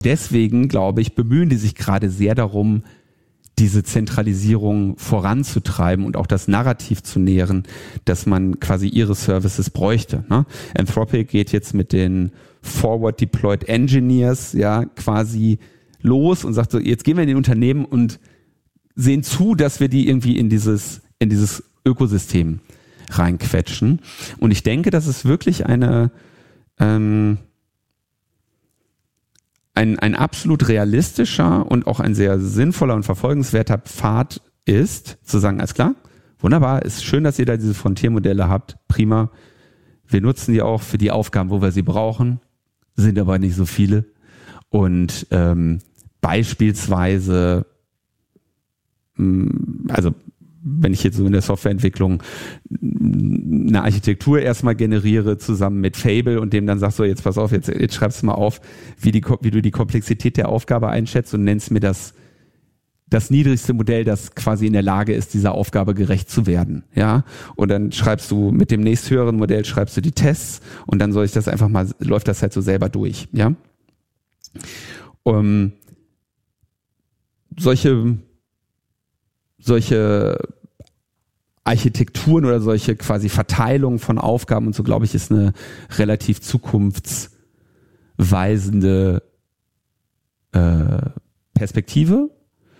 deswegen, glaube ich, bemühen die sich gerade sehr darum, diese Zentralisierung voranzutreiben und auch das Narrativ zu nähren, dass man quasi ihre Services bräuchte. Ne? Anthropic geht jetzt mit den Forward Deployed Engineers ja quasi los und sagt so, jetzt gehen wir in die Unternehmen und sehen zu, dass wir die irgendwie in dieses Ökosystem reinquetschen. Und ich denke, dass es wirklich ein absolut realistischer und auch ein sehr sinnvoller und verfolgenswerter Pfad ist, zu sagen, alles klar, wunderbar, ist schön, dass ihr da diese Frontiermodelle habt, prima. Wir nutzen die auch für die Aufgaben, wo wir sie brauchen, sind aber nicht so viele. Und beispielsweise, also wenn ich jetzt so in der Softwareentwicklung eine Architektur erstmal generiere zusammen mit Fable und dem dann sagst so, jetzt pass auf, jetzt schreibst du mal auf, wie du die Komplexität der Aufgabe einschätzt und nennst mir das niedrigste Modell, das quasi in der Lage ist, dieser Aufgabe gerecht zu werden, ja. Und dann schreibst du mit dem nächsthöheren Modell schreibst du die Tests und dann soll ich das einfach mal, läuft das halt so selber durch, ja. Solche Architekturen oder solche quasi Verteilung von Aufgaben und so, glaube ich, ist eine relativ zukunftsweisende Perspektive.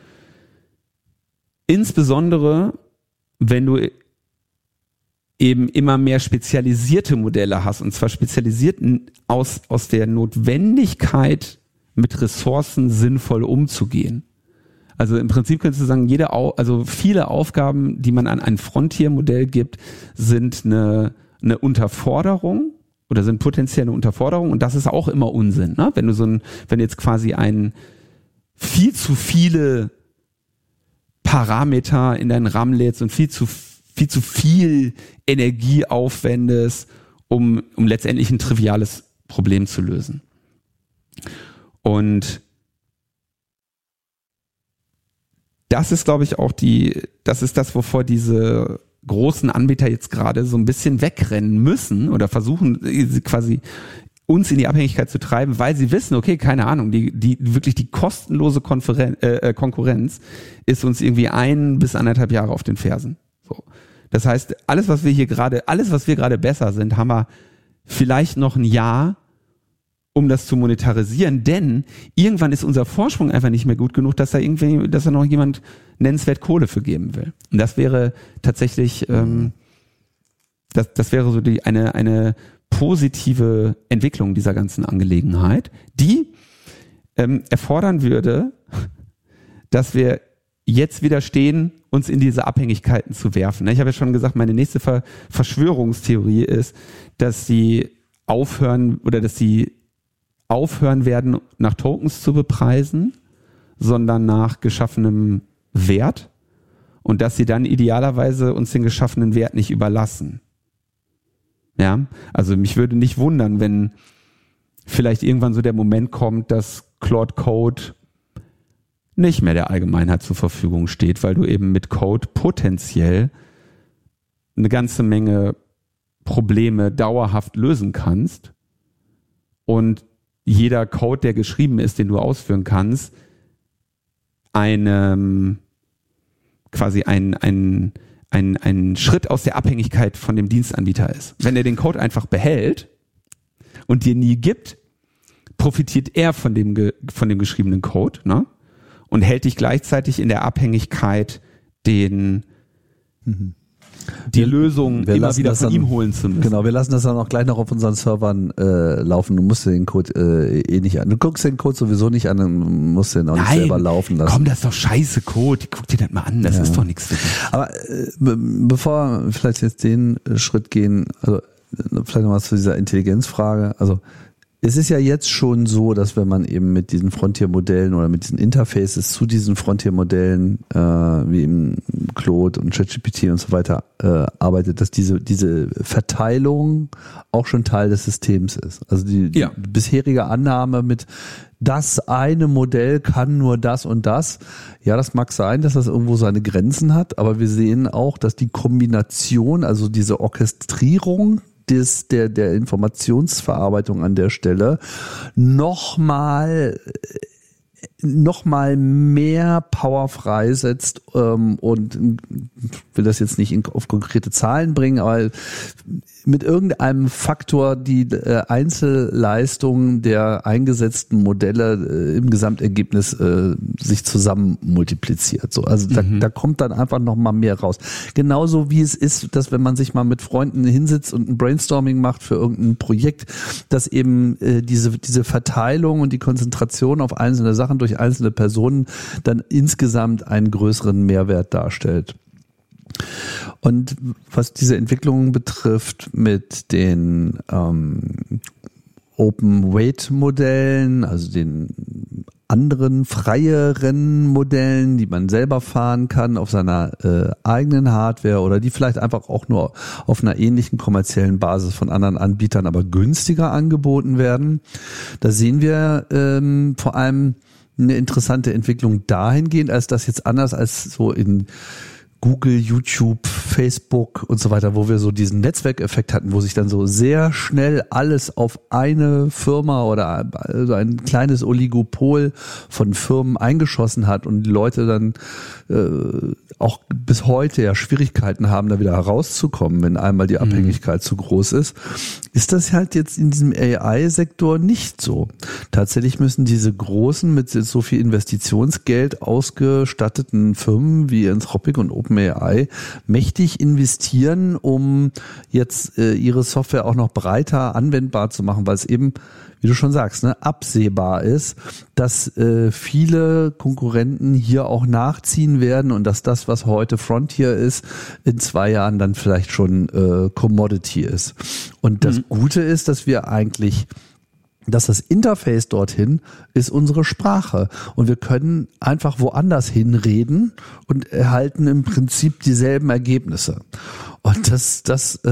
Insbesondere, wenn du eben immer mehr spezialisierte Modelle hast, und zwar spezialisiert aus der Notwendigkeit, mit Ressourcen sinnvoll umzugehen. Also im Prinzip könntest du sagen, viele Aufgaben, die man an ein Frontier-Modell gibt, sind eine Unterforderung oder sind potenziell eine Unterforderung, und das ist auch immer Unsinn, ne? Wenn du jetzt quasi viel zu viele Parameter in deinen RAM lädst und viel zu viel Energie aufwendest, um letztendlich ein triviales Problem zu lösen. Und das ist, glaube ich, auch das ist das, wovor diese großen Anbieter jetzt gerade so ein bisschen wegrennen müssen oder versuchen, quasi uns in die Abhängigkeit zu treiben, weil sie wissen, okay, keine Ahnung, die kostenlose Konkurrenz ist uns irgendwie 1 bis 1,5 Jahre auf den Fersen. So. Das heißt, alles, was wir gerade besser sind, haben wir vielleicht noch ein Jahr, um das zu monetarisieren, denn irgendwann ist unser Vorsprung einfach nicht mehr gut genug, dass da noch jemand nennenswert Kohle für geben will. Und das wäre tatsächlich, das wäre so eine positive Entwicklung dieser ganzen Angelegenheit, die erfordern würde, dass wir jetzt wieder stehen, uns in diese Abhängigkeiten zu werfen. Ich habe ja schon gesagt, meine nächste Verschwörungstheorie ist, dass sie aufhören werden, nach Tokens zu bepreisen, sondern nach geschaffenem Wert, und dass sie dann idealerweise uns den geschaffenen Wert nicht überlassen. Ja, also mich würde nicht wundern, wenn vielleicht irgendwann so der Moment kommt, dass Claude Code nicht mehr der Allgemeinheit zur Verfügung steht, weil du eben mit Code potenziell eine ganze Menge Probleme dauerhaft lösen kannst und jeder Code, der geschrieben ist, den du ausführen kannst, quasi ein Schritt aus der Abhängigkeit von dem Dienstanbieter ist. Wenn er den Code einfach behält und dir nie gibt, profitiert er von dem geschriebenen Code, ne? Und hält dich gleichzeitig in der Abhängigkeit, die Lösung immer wieder von ihm holen zu müssen. Genau, wir lassen das dann auch gleich noch auf unseren Servern laufen. Du musst den Code nicht an. Du guckst den Code sowieso nicht an, dann musst du den auch nicht selber laufen lassen. Komm, das ist doch scheiße Code. Guck dir das mal an, das ist doch nichts für dich. Aber bevor wir vielleicht jetzt den Schritt gehen, also vielleicht noch was zu dieser Intelligenzfrage. Also es ist ja jetzt schon so, dass wenn man eben mit diesen Frontier-Modellen oder mit diesen Interfaces zu diesen Frontier-Modellen wie eben Claude und ChatGPT und so weiter arbeitet, dass diese Verteilung auch schon Teil des Systems ist. Also die bisherige Annahme mit das eine Modell kann nur das und das. Ja, das mag sein, dass das irgendwo seine Grenzen hat, aber wir sehen auch, dass die Kombination, also diese Orchestrierung der Informationsverarbeitung an der Stelle nochmal mehr Power freisetzt und will das jetzt nicht auf konkrete Zahlen bringen, aber mit irgendeinem Faktor die Einzelleistung der eingesetzten Modelle im Gesamtergebnis sich zusammen multipliziert. So, also da kommt dann einfach noch mal mehr raus. Genauso wie es ist, dass wenn man sich mal mit Freunden hinsitzt und ein Brainstorming macht für irgendein Projekt, dass eben diese Verteilung und die Konzentration auf einzelne Sachen durch einzelne Personen dann insgesamt einen größeren Mehrwert darstellt. Und was diese Entwicklung betrifft mit den Open-Weight-Modellen, also den anderen freieren Modellen, die man selber fahren kann auf seiner eigenen Hardware oder die vielleicht einfach auch nur auf einer ähnlichen kommerziellen Basis von anderen Anbietern, aber günstiger angeboten werden, da sehen wir vor allem eine interessante Entwicklung dahingehend, als das jetzt anders als so in Google, YouTube, Facebook und so weiter, wo wir so diesen Netzwerkeffekt hatten, wo sich dann so sehr schnell alles auf eine Firma oder so ein kleines Oligopol von Firmen eingeschossen hat und die Leute dann auch bis heute ja Schwierigkeiten haben, da wieder herauszukommen, wenn einmal die Abhängigkeit zu groß ist das halt jetzt in diesem AI-Sektor nicht so. Tatsächlich müssen diese großen, mit so viel Investitionsgeld ausgestatteten Firmen wie Anthropic und OpenAI mächtig investieren, um jetzt ihre Software auch noch breiter anwendbar zu machen, weil es eben, wie du schon sagst, absehbar ist, dass viele Konkurrenten hier auch nachziehen werden und dass das, was heute Frontier ist, in 2 Jahren dann vielleicht schon Commodity ist. Und das Gute ist, dass das Interface dorthin ist unsere Sprache und wir können einfach woanders hinreden und erhalten im Prinzip dieselben Ergebnisse. Und das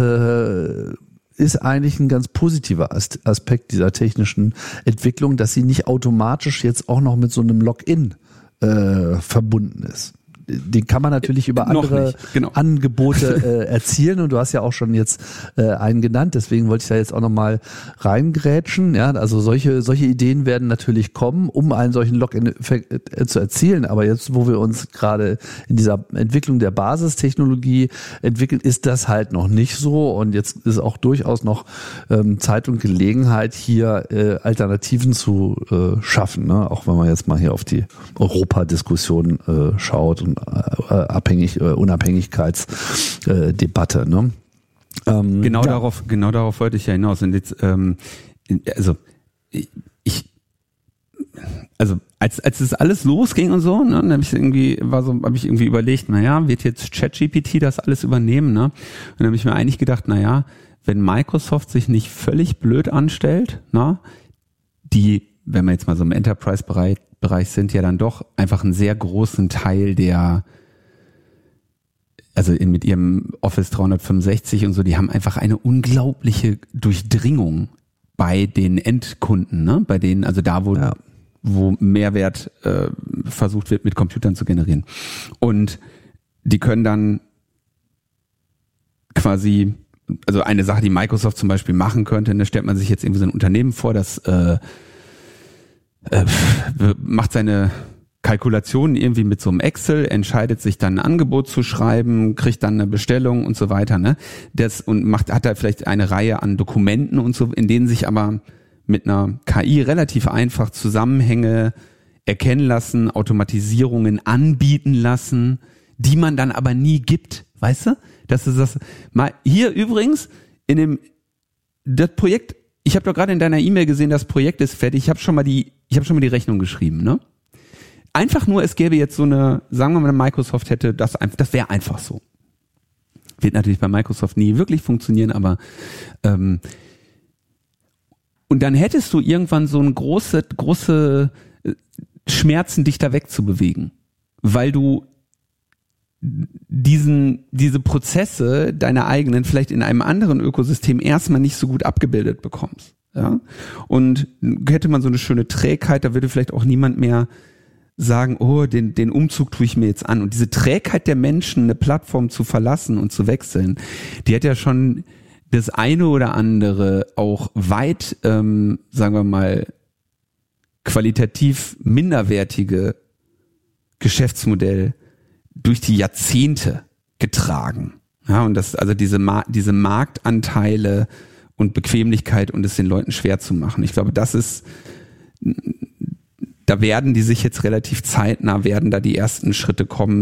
ist eigentlich ein ganz positiver Aspekt dieser technischen Entwicklung, dass sie nicht automatisch jetzt auch noch mit so einem Login verbunden ist. Den kann man natürlich über andere Angebote erzielen und du hast ja auch schon jetzt einen genannt, deswegen wollte ich da jetzt auch nochmal reingrätschen. Ja, also solche Ideen werden natürlich kommen, um einen solchen Login-Effekt zu erzielen, aber jetzt, wo wir uns gerade in dieser Entwicklung der Basistechnologie entwickeln, ist das halt noch nicht so und jetzt ist auch durchaus noch Zeit und Gelegenheit, hier Alternativen zu schaffen, ne? Auch wenn man jetzt mal hier auf die Europa-Diskussion schaut und Unabhängigkeitsdebatte. Ne? Genau darauf wollte ich ja hinaus. Und jetzt, als es alles losging und so, ne, dann habe ich irgendwie überlegt, wird jetzt ChatGPT das alles übernehmen, ne? Und dann habe ich mir eigentlich gedacht, wenn Microsoft sich nicht völlig blöd anstellt, ne, die, wenn wir jetzt mal so im Enterprise-Bereich sind, ja dann doch einfach einen sehr großen Teil mit ihrem Office 365 und so, die haben einfach eine unglaubliche Durchdringung bei den Endkunden, ne? Bei denen, also da, wo Mehrwert versucht wird, mit Computern zu generieren. Und die können dann quasi, also eine Sache, die Microsoft zum Beispiel machen könnte, da stellt man sich jetzt irgendwie so ein Unternehmen vor, das macht seine Kalkulationen irgendwie mit so einem Excel, entscheidet sich dann ein Angebot zu schreiben, kriegt dann eine Bestellung und so weiter, ne? Hat da vielleicht eine Reihe an Dokumenten und so, in denen sich aber mit einer KI relativ einfach Zusammenhänge erkennen lassen, Automatisierungen anbieten lassen, die man dann aber nie gibt, weißt du? Das ist das. Mal hier übrigens das Projekt. Ich habe doch gerade in deiner E-Mail gesehen, das Projekt ist fertig. Ich habe schon mal die Rechnung geschrieben, ne? Einfach nur, es gäbe jetzt so eine, sagen wir mal, Microsoft hätte das wäre einfach so. Wird natürlich bei Microsoft nie wirklich funktionieren, aber und dann hättest du irgendwann so ein große Schmerzen, dich da wegzubewegen, weil du diese Prozesse deiner eigenen vielleicht in einem anderen Ökosystem erstmal nicht so gut abgebildet bekommst. Ja? Und hätte man so eine schöne Trägheit, da würde vielleicht auch niemand mehr sagen, oh, den Umzug tue ich mir jetzt an. Und diese Trägheit der Menschen, eine Plattform zu verlassen und zu wechseln, die hat ja schon das eine oder andere auch weit, sagen wir mal, qualitativ minderwertige Geschäftsmodell durch die Jahrzehnte getragen. Ja, und das, also diese Marktanteile und Bequemlichkeit und es den Leuten schwer zu machen. Ich glaube, da werden die sich jetzt relativ zeitnah, werden da die ersten Schritte kommen,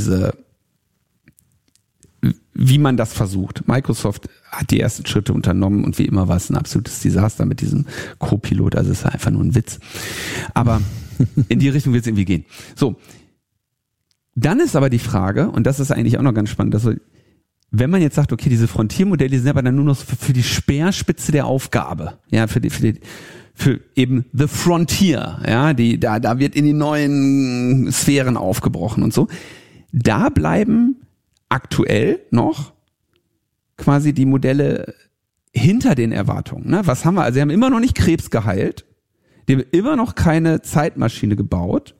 wie man das versucht. Microsoft hat die ersten Schritte unternommen und wie immer war es ein absolutes Desaster mit diesem Co-Pilot, also es war einfach nur ein Witz. Aber in die Richtung wird es irgendwie gehen. So, dann ist aber die Frage, und das ist eigentlich auch noch ganz spannend, dass wenn man jetzt sagt, okay, diese Frontiermodelle, die sind aber dann nur noch für die Speerspitze der Aufgabe, ja, für eben the frontier, ja, da wird in die neuen Sphären aufgebrochen und so. Da bleiben aktuell noch quasi die Modelle hinter den Erwartungen. Ne? Was haben wir? Also sie haben immer noch nicht Krebs geheilt, die haben immer noch keine Zeitmaschine gebaut.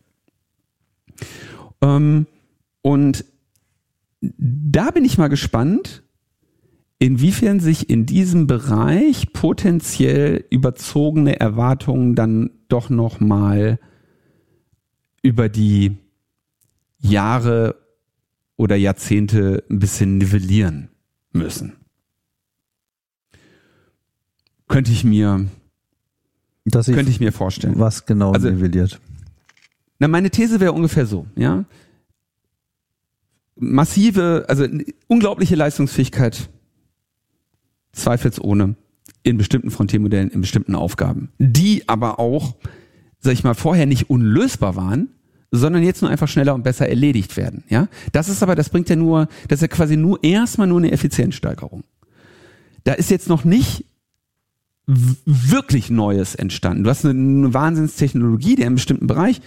Und da bin ich mal gespannt, inwiefern sich in diesem Bereich potenziell überzogene Erwartungen dann doch noch mal über die Jahre oder Jahrzehnte ein bisschen nivellieren müssen. Könnte ich mir vorstellen. Was genau nivelliert? Na, meine These wäre ungefähr so, ja. Unglaubliche Leistungsfähigkeit, zweifelsohne, in bestimmten Frontiermodellen, in bestimmten Aufgaben, die aber auch, sag ich mal, vorher nicht unlösbar waren, sondern jetzt nur einfach schneller und besser erledigt werden, ja. Das ist ja quasi erstmal nur eine Effizienzsteigerung. Da ist jetzt noch nicht wirklich Neues entstanden. Du hast eine Wahnsinnstechnologie, die in einem bestimmten Bereich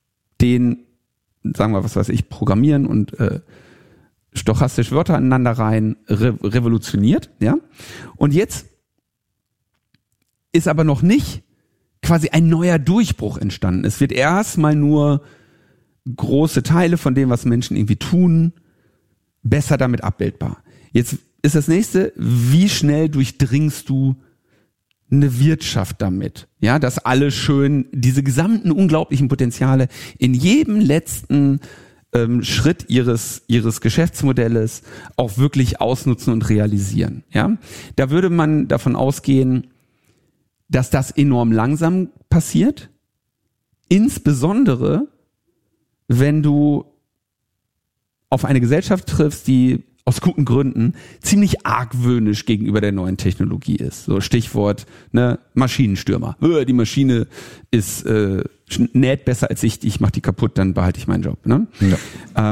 sagen wir, was weiß ich, programmieren und stochastisch Wörter aneinander rein revolutioniert, ja. Und jetzt ist aber noch nicht quasi ein neuer Durchbruch entstanden. Es wird erstmal nur große Teile von dem, was Menschen irgendwie tun, besser damit abbildbar. Jetzt ist das nächste, wie schnell durchdringst du eine Wirtschaft damit, ja, dass alle schön diese gesamten unglaublichen Potenziale in jedem letzten Schritt ihres Geschäftsmodells auch wirklich ausnutzen und realisieren, ja. Da würde man davon ausgehen, dass das enorm langsam passiert, insbesondere wenn du auf eine Gesellschaft triffst, die aus guten Gründen ziemlich argwöhnisch gegenüber der neuen Technologie ist. So Stichwort, Maschinenstürmer. Die Maschine ist näht besser als ich mach die kaputt, dann behalte ich meinen Job. Ne? Ja.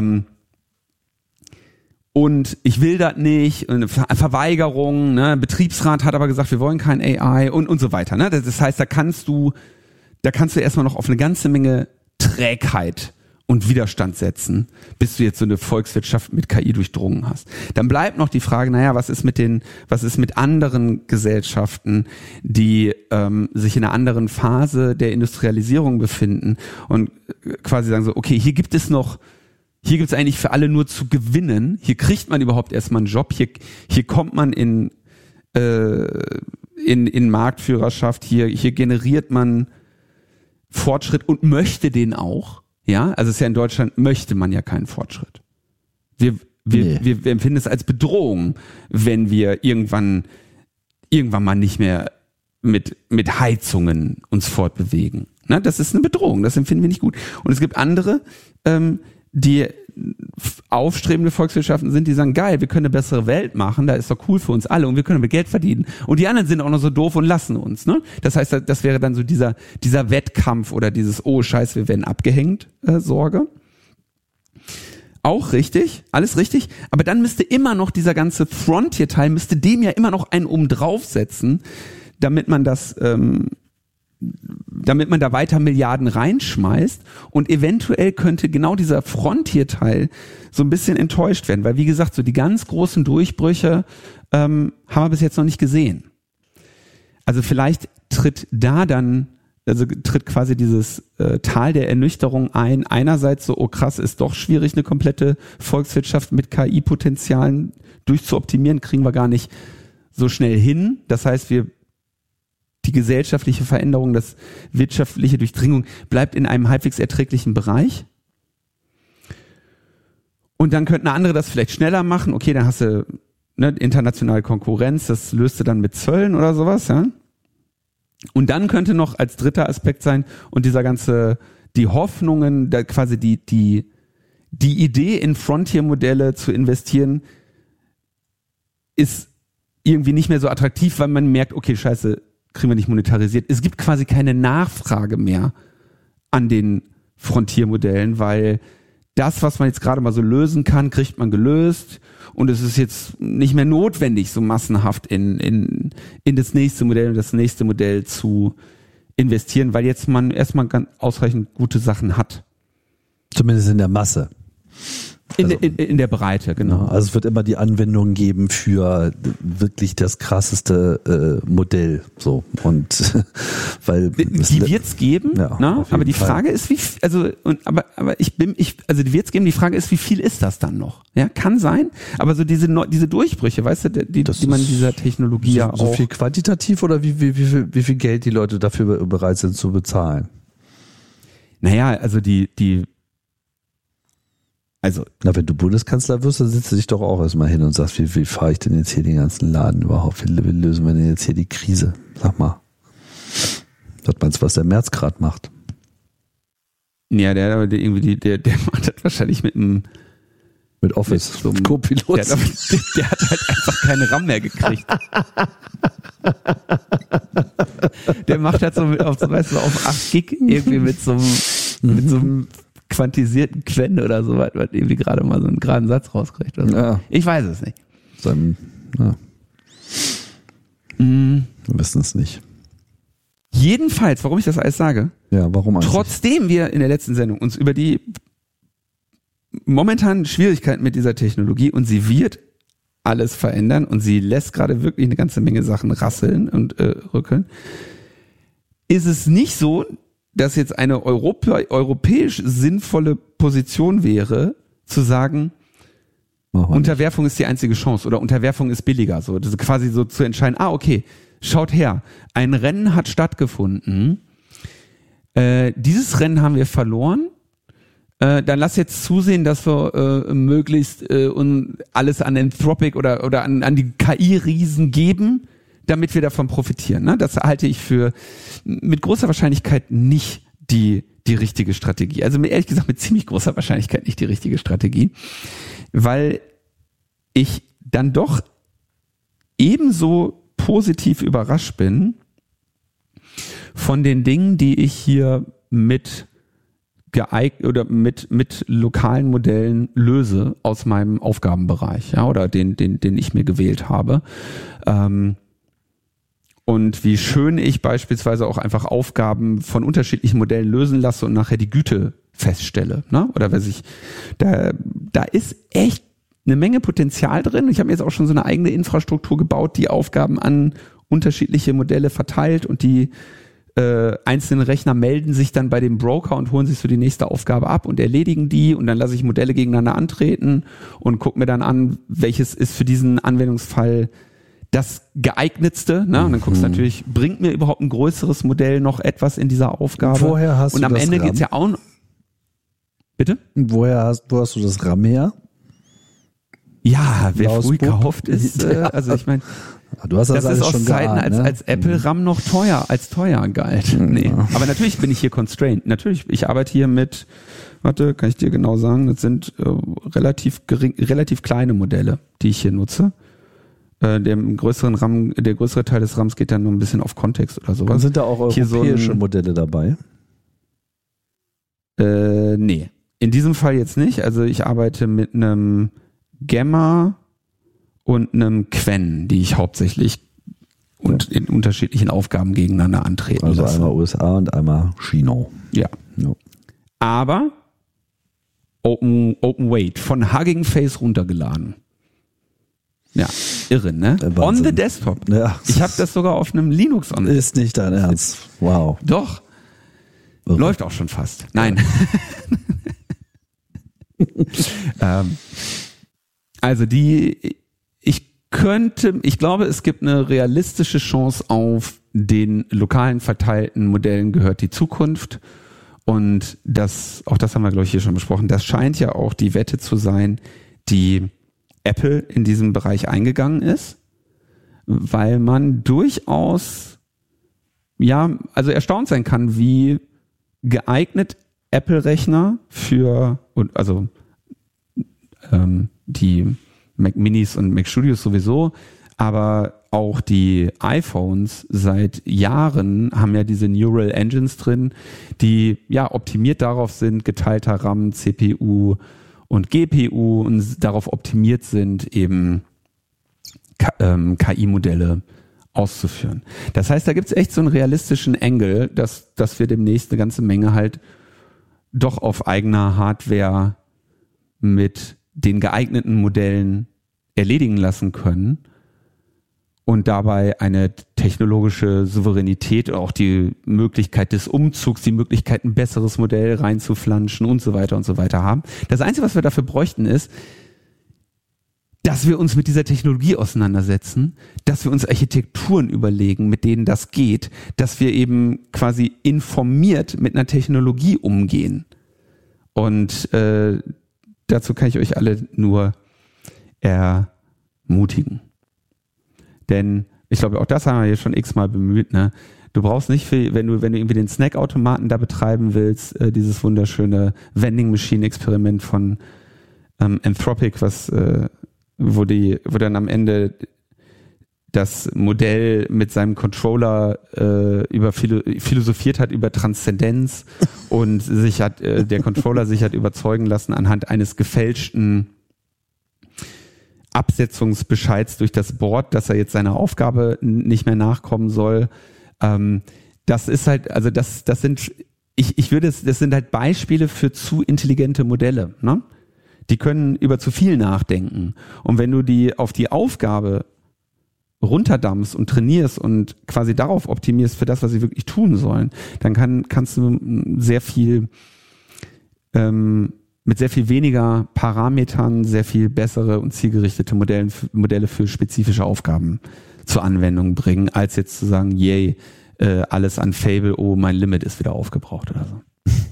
Und ich will das nicht, eine Verweigerung, ne? Betriebsrat hat aber gesagt, wir wollen kein AI und so weiter. Ne? Das heißt, da kannst du erstmal noch auf eine ganze Menge Trägheit und Widerstand setzen, bis du jetzt so eine Volkswirtschaft mit KI durchdrungen hast. Dann bleibt noch die Frage, was ist mit anderen Gesellschaften, die sich in einer anderen Phase der Industrialisierung befinden und quasi sagen so, okay, hier gibt es eigentlich für alle nur zu gewinnen, hier kriegt man überhaupt erstmal einen Job, hier kommt man in Marktführerschaft, hier generiert man Fortschritt und möchte den auch. Ja, also es ist ja in Deutschland, möchte man ja keinen Fortschritt. Wir empfinden es als Bedrohung, wenn wir irgendwann mal nicht mehr mit Heizungen uns fortbewegen. Na, das ist eine Bedrohung, das empfinden wir nicht gut. Und es gibt andere, die aufstrebende Volkswirtschaften sind, die sagen, geil, wir können eine bessere Welt machen, da ist doch cool für uns alle und wir können mit Geld verdienen. Und die anderen sind auch noch so doof und lassen uns. Ne? Das heißt, das wäre dann so dieser Wettkampf oder dieses, oh Scheiße, wir werden abgehängt, Sorge. Auch richtig, alles richtig, aber dann müsste immer noch dieser ganze Frontier-Teil, müsste dem ja immer noch einen oben draufsetzen, damit man da weiter Milliarden reinschmeißt und eventuell könnte genau dieser Frontier-Teil so ein bisschen enttäuscht werden, weil wie gesagt, so die ganz großen Durchbrüche haben wir bis jetzt noch nicht gesehen. Also vielleicht tritt quasi dieses Tal der Ernüchterung ein. Einerseits so, oh krass, ist doch schwierig, eine komplette Volkswirtschaft mit KI-Potenzialen durchzuoptimieren, kriegen wir gar nicht so schnell hin. Das heißt, die gesellschaftliche Veränderung, das wirtschaftliche Durchdringung bleibt in einem halbwegs erträglichen Bereich. Und dann könnten andere das vielleicht schneller machen. Okay, dann hast du internationale Konkurrenz, das löst du dann mit Zöllen oder sowas, ja. Und dann könnte noch als dritter Aspekt sein und die Hoffnungen, da quasi die Idee in Frontier-Modelle zu investieren, ist irgendwie nicht mehr so attraktiv, weil man merkt, okay, scheiße, kriegen wir nicht monetarisiert. Es gibt quasi keine Nachfrage mehr an den Frontier-Modellen, weil das, was man jetzt gerade mal so lösen kann, kriegt man gelöst und es ist jetzt nicht mehr notwendig, so massenhaft in das nächste Modell und das nächste Modell zu investieren, weil jetzt man erstmal ganz ausreichend gute Sachen hat. Zumindest in der Masse. In der Breite, genau. Also es wird immer die Anwendung geben für wirklich das krasseste Modell. So. Und weil die wird's geben, ja, ne? Aber die Frage ist, die wird's geben, die Frage ist, wie viel ist das dann noch? Ja, kann sein, aber so diese Durchbrüche, weißt du, die man dieser Technologie ja auch. So viel quantitativ oder wie viel Geld die Leute dafür bereit sind zu bezahlen? Naja, also Na, wenn du Bundeskanzler wirst, dann sitzt du dich doch auch erstmal hin und sagst, wie fahre ich denn jetzt hier den ganzen Laden überhaupt? Wie lösen wir denn jetzt hier die Krise? Sag mal. Was meinst du, was der Merz gerade macht? Ja, der macht das wahrscheinlich mit Office, so einem Co-Pilot. Der hat halt einfach keine RAM mehr gekriegt. Der macht halt so auf 8 Gig irgendwie mit so einem quantisierten Quen oder so, was irgendwie gerade mal so einen geraden Satz rauskriegt. Oder so. Ja. Ich weiß es nicht. Wir wissen es nicht. Jedenfalls, warum ich das alles sage, ja, warum eigentlich? Trotzdem wir in der letzten Sendung uns über die momentanen Schwierigkeiten mit dieser Technologie, und sie wird alles verändern und sie lässt gerade wirklich eine ganze Menge Sachen rasseln und rückeln, ist es nicht so, dass jetzt eine europäisch sinnvolle Position wäre, zu sagen, Unterwerfung ist die einzige Chance oder Unterwerfung ist billiger. So, das ist quasi so zu entscheiden, okay, schaut her, ein Rennen hat stattgefunden, dieses Rennen haben wir verloren, dann lass jetzt zusehen, dass wir möglichst alles an Anthropic oder an die KI-Riesen geben, damit wir davon profitieren. Ne? Das halte ich für mit großer Wahrscheinlichkeit nicht die richtige Strategie. Also ehrlich gesagt mit ziemlich großer Wahrscheinlichkeit nicht die richtige Strategie, weil ich dann doch ebenso positiv überrascht bin von den Dingen, die ich hier mit lokalen Modellen löse aus meinem Aufgabenbereich, ja, oder den ich mir gewählt habe. Und wie schön ich beispielsweise auch einfach Aufgaben von unterschiedlichen Modellen lösen lasse und nachher die Güte feststelle, ne? Oder da ist echt eine Menge Potenzial drin. Ich habe mir jetzt auch schon so eine eigene Infrastruktur gebaut, die Aufgaben an unterschiedliche Modelle verteilt, und die einzelnen Rechner melden sich dann bei dem Broker und holen sich so die nächste Aufgabe ab und erledigen die, und dann lasse ich Modelle gegeneinander antreten und gucke mir dann an, welches ist für diesen Anwendungsfall das geeignetste, ne? Und dann guckst du natürlich, bringt mir überhaupt ein größeres Modell noch etwas in dieser Aufgabe? Woher hast und du am das Ende RAM? geht's ja auch. Bitte? Wo hast du das RAM her? Ja, wer Blaues früh Buch. gekauft ist, also ich meine, Du hast das ist alles aus schon Zeiten, geahnt, ne? als Apple RAM noch teuer galt. Nee. Aber natürlich bin ich hier constrained. Natürlich, ich arbeite hier mit, kann ich dir genau sagen, das sind relativ kleine Modelle, die ich hier nutze. Der größere Teil des RAMs geht dann nur ein bisschen auf Kontext oder sowas. Und sind da auch europäische Modelle dabei? Nee. In diesem Fall jetzt nicht. Also ich arbeite mit einem Gamma und einem Quen, die ich hauptsächlich und in unterschiedlichen Aufgaben gegeneinander antreten Also lasse. einmal USA und einmal China. Ja. Aber Open Weight von Hugging Face runtergeladen. Ja, irre, ne? On the Desktop. Ja. Ich habe das sogar auf einem Linux on. Ist nicht dein Ernst. Wow. Doch. Irre. Läuft auch schon fast. Nein. Also ich ich glaube, es gibt eine realistische Chance auf den lokalen verteilten Modellen gehört die Zukunft. Und auch das haben wir, glaube ich, hier schon besprochen. Das scheint ja auch die Wette zu sein, die Apple in diesem Bereich eingegangen ist, weil man durchaus, also erstaunt sein kann, wie geeignet Apple-Rechner die Mac Minis und Mac Studios sowieso, aber auch die iPhones seit Jahren haben ja diese Neural Engines drin, die optimiert darauf sind, geteilter RAM, CPU und GPU und darauf optimiert sind, eben KI-Modelle auszuführen. Das heißt, da gibt es echt so einen realistischen Angle, dass wir demnächst eine ganze Menge halt doch auf eigener Hardware mit den geeigneten Modellen erledigen lassen können und dabei eine technologische Souveränität, auch die Möglichkeit des Umzugs, die Möglichkeit, ein besseres Modell reinzuflanschen und so weiter haben. Das Einzige, was wir dafür bräuchten, ist, dass wir uns mit dieser Technologie auseinandersetzen, dass wir uns Architekturen überlegen, mit denen das geht, dass wir eben quasi informiert mit einer Technologie umgehen. Und dazu kann ich euch alle nur ermutigen. Denn ich glaube, auch das haben wir hier schon x-mal bemüht, ne? Du brauchst nicht viel, wenn du irgendwie den Snackautomaten da betreiben willst, dieses wunderschöne Vending Machine Experiment von Anthropic, wo dann am Ende das Modell mit seinem Controller philosophiert hat über Transzendenz und der Controller sich hat überzeugen lassen anhand eines gefälschten Absetzungsbescheids durch das Board, dass er jetzt seiner Aufgabe nicht mehr nachkommen soll. Das ist halt, also das sind halt Beispiele für zu intelligente Modelle, ne? Die können über zu viel nachdenken. Und wenn du die auf die Aufgabe runterdampfst und trainierst und quasi darauf optimierst für das, was sie wirklich tun sollen, dann kannst du mit sehr viel weniger Parametern sehr viel bessere und zielgerichtete Modelle für spezifische Aufgaben zur Anwendung bringen, als jetzt zu sagen, yay, alles an Fable, oh, mein Limit ist wieder aufgebraucht oder so.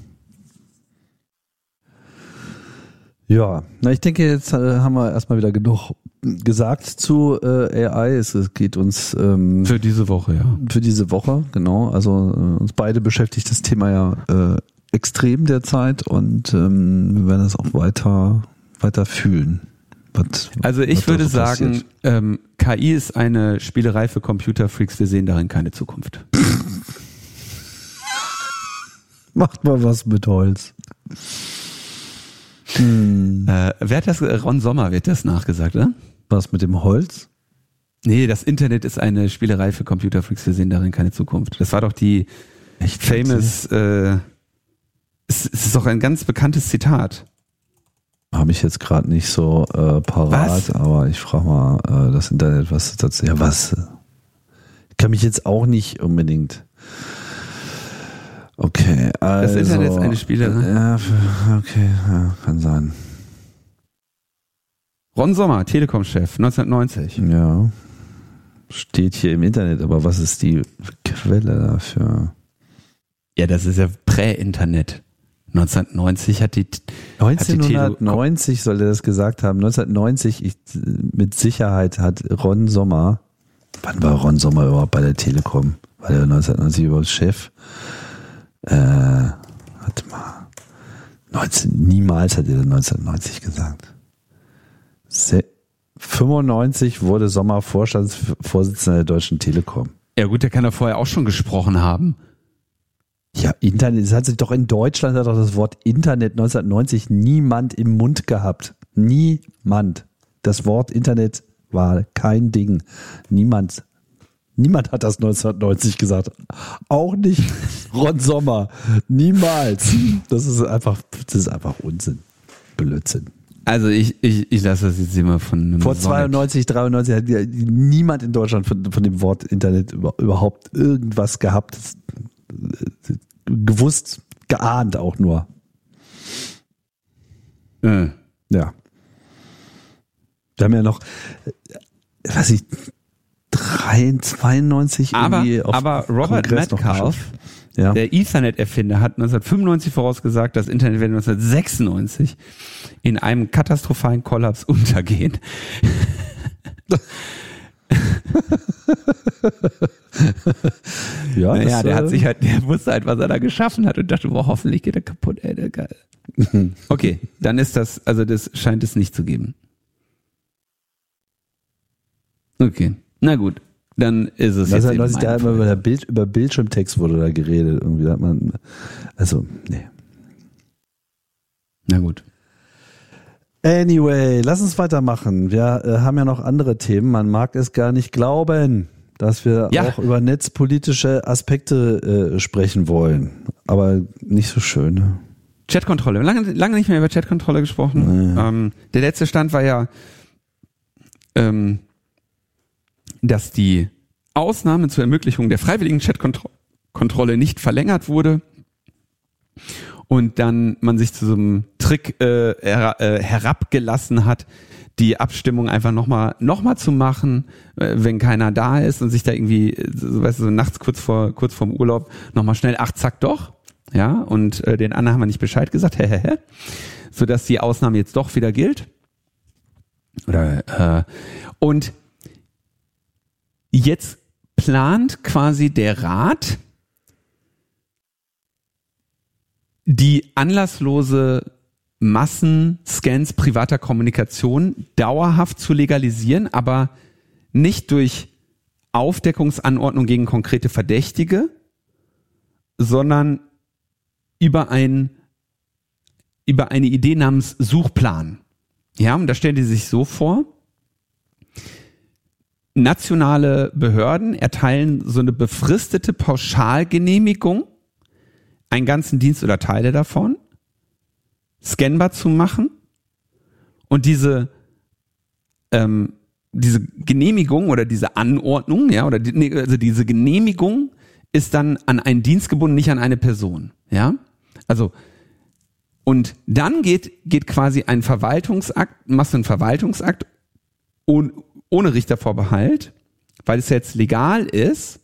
Ja, ich denke, jetzt haben wir erstmal wieder genug gesagt zu AI. Es geht uns für diese Woche, ja. Für diese Woche, genau. Also uns beide beschäftigt das Thema ja extrem derzeit und wir werden das auch weiter fühlen. Also ich würde sagen, KI ist eine Spielerei für Computerfreaks. Wir sehen darin keine Zukunft. Macht mal was mit Holz. Wer hat das? Ron Sommer wird das nachgesagt, oder? Was mit dem Holz? Nee, das Internet ist eine Spielerei für Computerfreaks. Wir sehen darin keine Zukunft. Das war doch die famous. Es ist doch ein ganz bekanntes Zitat. Habe ich jetzt gerade nicht so parat, aber ich frage mal das Internet, was dazu. Ja, was? Ich kann mich jetzt auch nicht unbedingt. Okay, also. Das Internet ist eine Spielerei. Ja, okay, ja, kann sein. Ron Sommer, Telekom-Chef, 1990. Ja, steht hier im Internet, aber was ist die Quelle dafür? Ja, das ist ja Prä-Internet. 1990 hat die 1990 soll er das gesagt haben. 1990, mit Sicherheit hat Ron Sommer, wann war Ron Sommer überhaupt bei der Telekom? War der 1990 überhaupt Chef? Warte mal. Niemals hat er 1990 gesagt. 95 wurde Sommer Vorstandsvorsitzender der Deutschen Telekom. Ja gut, der kann ja vorher auch schon gesprochen haben. Ja, Internet, es hat sich doch in Deutschland hat doch das Wort Internet 1990 niemand im Mund gehabt. Niemand. Das Wort Internet war kein Ding. Niemand hat das 1990 gesagt. Auch nicht Ron Sommer. Niemals. Das ist einfach Unsinn. Blödsinn. Also ich lasse das jetzt immer von einem Vor 92, 93 hat niemand in Deutschland von dem Wort Internet überhaupt irgendwas gehabt. Gewusst, geahnt auch nur. Ja. Wir haben ja noch, weiß ich, 92 irgendwie auf aber Robert Kongress noch Metcalfe, ja. der Ethernet-Erfinder, hat 1995 vorausgesagt, das Internet werde 1996 in einem katastrophalen Kollaps untergehen. Ja, naja, der wusste halt, was er da geschaffen hat und dachte, boah, hoffentlich geht er kaputt, ey, der geil. Okay, dann ist das scheint es nicht zu geben. Okay, na gut, dann ist es jetzt eben mein da immer über Bildschirmtext wurde da geredet, irgendwie hat man, also, nee. Na gut. Anyway, lass uns weitermachen. Wir haben ja noch andere Themen. Man mag es gar nicht glauben, dass wir auch über netzpolitische Aspekte sprechen wollen. Aber nicht so schön. Ne? Chatkontrolle. Lange nicht mehr über Chatkontrolle gesprochen. Nee. Der letzte Stand war ja, dass die Ausnahme zur Ermöglichung der freiwilligen Chatkontrolle nicht verlängert wurde. Und dann man sich zu so einem Trick herabgelassen hat, die Abstimmung einfach nochmal zu machen, wenn keiner da ist und sich da irgendwie, so nachts kurz vorm Urlaub nochmal schnell, ach zack doch, ja, und den anderen haben wir nicht Bescheid gesagt, sodass die Ausnahme jetzt doch wieder gilt. Und jetzt plant quasi der Rat, die anlasslose Massenscans privater Kommunikation dauerhaft zu legalisieren, aber nicht durch Aufdeckungsanordnung gegen konkrete Verdächtige, sondern über eine Idee namens Suchplan. Ja, und da stellen die sich so vor, nationale Behörden erteilen so eine befristete Pauschalgenehmigung, einen ganzen Dienst oder Teile davon scannbar zu machen und diese Genehmigung oder diese Anordnung, ja, oder also diese Genehmigung ist dann an einen Dienst gebunden, nicht an eine Person, ja. Also und dann geht quasi ein Verwaltungsakt, machst du einen Verwaltungsakt ohne Richtervorbehalt, weil es jetzt legal ist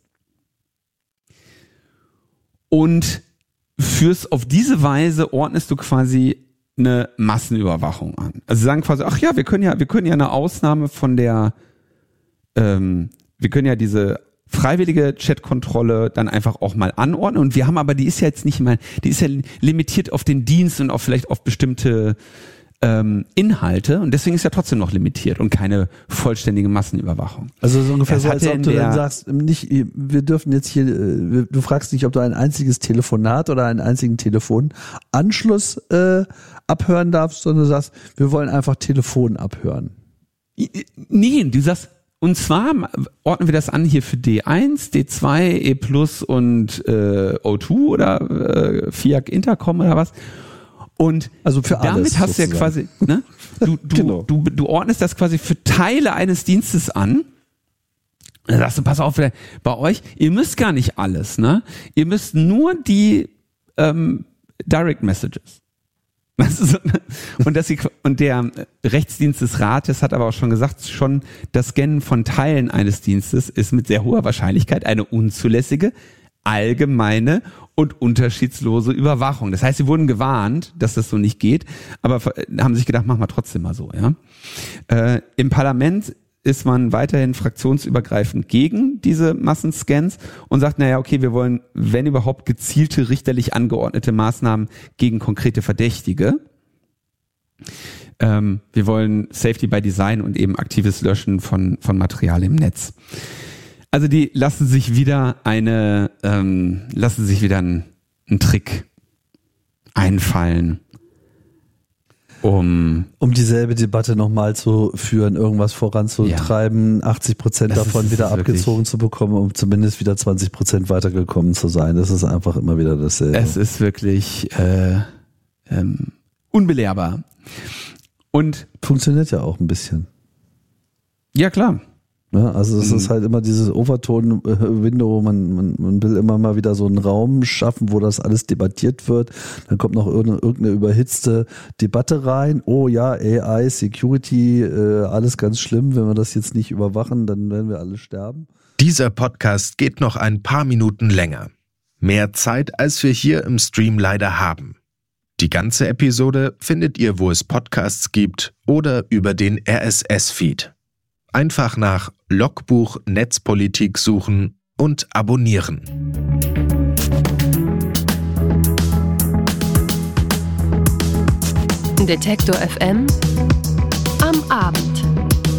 und auf diese Weise ordnest du quasi eine Massenüberwachung an. Also sie sagen quasi, ach ja, wir können ja eine Ausnahme von wir können ja diese freiwillige Chatkontrolle dann einfach auch mal anordnen und wir haben aber, die ist ja limitiert auf den Dienst und auch vielleicht auf bestimmte Inhalte und deswegen ist ja trotzdem noch limitiert und keine vollständige Massenüberwachung. Also so ungefähr so, als ob du dann sagst, wir dürfen jetzt hier, du fragst nicht, ob du ein einziges Telefonat oder einen einzigen Telefonanschluss abhören darfst, sondern du sagst, wir wollen einfach Telefon abhören. Nee, du sagst, und zwar ordnen wir das an hier für D1, D2, E+ und O2 oder FIAC Intercom oder was. Und also für alles damit hast du ja quasi, ne? Genau. Du ordnest das quasi für Teile eines Dienstes an. Da sagst du, pass auf, bei euch, ihr müsst gar nicht alles, ne? Ihr müsst nur die Direct Messages. Und der Rechtsdienst des Rates hat aber auch schon gesagt, das Scannen von Teilen eines Dienstes ist mit sehr hoher Wahrscheinlichkeit eine unzulässige, allgemeine und unterschiedslose Überwachung. Das heißt, sie wurden gewarnt, dass das so nicht geht, aber haben sich gedacht, machen wir trotzdem mal so. Ja? Im Parlament ist man weiterhin fraktionsübergreifend gegen diese Massenscans und sagt, naja, okay, wir wollen, wenn überhaupt, gezielte richterlich angeordnete Maßnahmen gegen konkrete Verdächtige. Wir wollen Safety by Design und eben aktives Löschen von Material im Netz. Also die lassen sich wieder einen Trick einfallen, um dieselbe Debatte nochmal zu führen, irgendwas voranzutreiben, 80% davon wieder abgezogen zu bekommen, um zumindest wieder 20% weitergekommen zu sein. Das ist einfach immer wieder dasselbe. Es ist wirklich unbelehrbar. Und funktioniert ja auch ein bisschen. Ja, klar. Ja, also es ist halt immer dieses Overton-Window, man will immer mal wieder so einen Raum schaffen, wo das alles debattiert wird. Dann kommt noch irgendeine überhitzte Debatte rein. Oh ja, AI, Security, alles ganz schlimm. Wenn wir das jetzt nicht überwachen, dann werden wir alle sterben. Dieser Podcast geht noch ein paar Minuten länger. Mehr Zeit, als wir hier im Stream leider haben. Die ganze Episode findet ihr, wo es Podcasts gibt oder über den RSS-Feed. Einfach nach Logbuch Netzpolitik suchen und abonnieren. Detektor FM am Abend.